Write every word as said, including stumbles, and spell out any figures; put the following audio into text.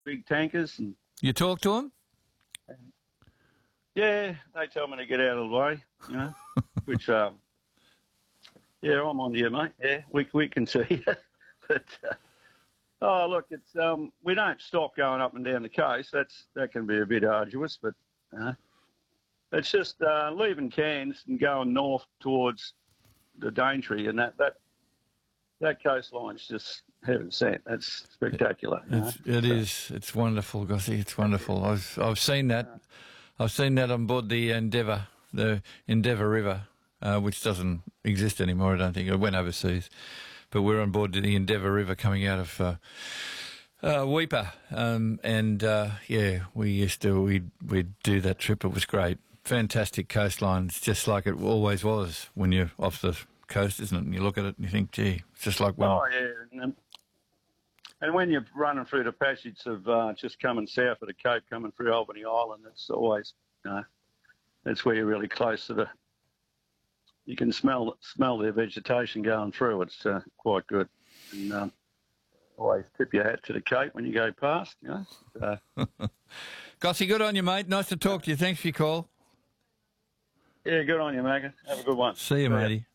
big tankers, and You talk to them? yeah, they tell me to get out of the way, you know, which, um, yeah, I'm on here, mate. Yeah, we we can see. But uh, oh, look, it's um, we don't stop going up and down the coast. That's that can be a bit arduous, but uh, it's just uh, leaving Cairns and going north towards the Daintree, and that that that coastline's just heaven sent. That's spectacular. You know? It's, it So, is. It's wonderful, Gossie. It's wonderful. I've I've seen that. I've seen that on board the Endeavour, the Endeavour River, uh, which doesn't exist anymore. I don't think. It went overseas, but we're on board the Endeavour River coming out of uh, uh, Weipa, um, and uh, yeah, we used to we we'd do that trip. It was great. Fantastic coastline. It's just like it always was when you're off the coast, isn't it? And you look at it and you think, gee, it's just like when. oh yeah, and, and when you're running through the passage of uh, just coming south of the Cape, coming through Albany Island, it's always, you know, that's where you're really close to the. You can smell smell their vegetation going through. It's uh, quite good. And um, always tip your hat to the Cape when you go past. You know. Uh, Gossie, good on you, mate. Nice to talk to you. Thanks for your call. yeah, good on you, Megan. Have a good one. See you, matey.